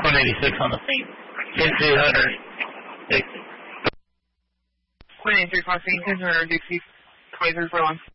186 on the scene. 200. Dixie. 186 on scene, 200 Dixie, 23 for long.